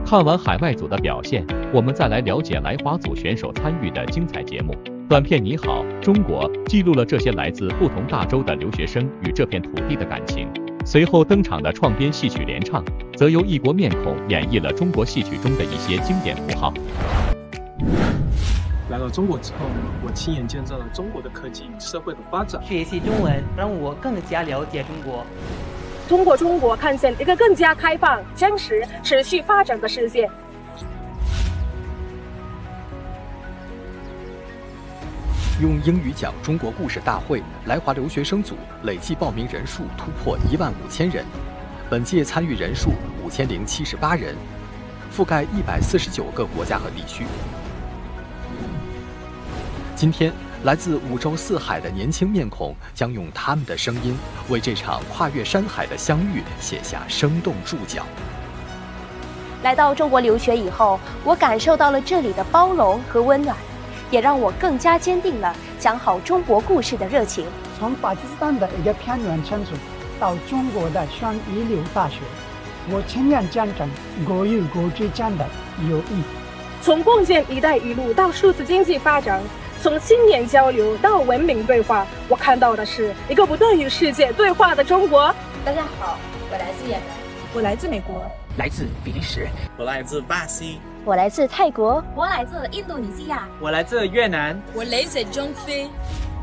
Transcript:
看完海外组的表现，我们再来了解来华组选手参与的精彩节目。短片《你好，中国》记录了这些来自不同大洲的留学生与这片土地的感情。随后登场的创编戏曲联唱，则由异国面孔演绎了中国戏曲中的一些经典符号。 来到中国之后，我亲眼见证了中国的科技与社会的发展。 学习中文让我更加了解中国。 通过中国看见一个更加开放、真实、持续发展的世界。 用英语讲中国故事大会来华留学生组累计报名人数突破15000人，本届参与人数5078人，覆盖149个国家和地区。今天，来自5洲4海的年轻面孔将用他们的声音，为这场跨越山海的相遇写下生动注脚。 来到中国留学以后，我感受到了这里的包容和温暖，也让我更加坚定了讲好中国故事的热情。 从巴基斯坦的一个偏远村子到中国的双一流大学，我亲眼见证国与国之间的友谊。 从共建“一带一路”到数字经济发展，从青年交流到文明对话，我看到的是一个不断与世界对话的中国。 大家好，我来自也门， 我来自美国， 来自比利时， 我来自巴西， 我来自泰国， 我来自印度尼西亚， 我来自越南， 我来自中非。